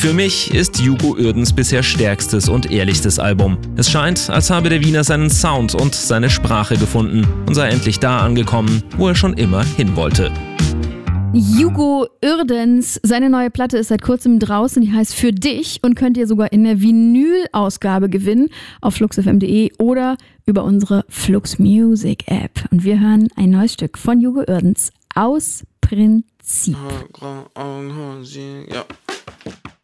Für mich ist Hugo Uerdens bisher stärkstes und ehrlichstes Album. Es scheint, als habe der Wiener seinen Sound und seine Sprache gefunden und sei endlich da angekommen, wo er schon immer hin wollte. Hugo Uerdens, seine neue Platte ist seit kurzem draußen, die heißt Für dich und könnt ihr sogar in der Vinyl-Ausgabe gewinnen auf fluxfm.de oder über unsere Flux Music App. Und wir hören ein neues Stück von Hugo Uerdens, Aus Prinzip. Ja.